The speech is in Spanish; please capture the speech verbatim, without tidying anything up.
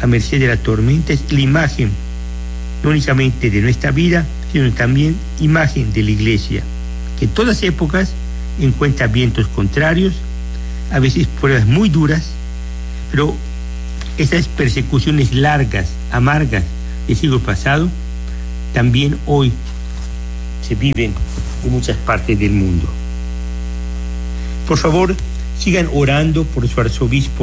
a merced de la tormenta, es la imagen, no únicamente de nuestra vida, sino también imagen de la Iglesia, que en todas épocas encuentra vientos contrarios, a veces pruebas muy duras, pero esas persecuciones largas, amargas del siglo pasado, también hoy se viven en muchas partes del mundo. Por favor, sigan orando por su arzobispo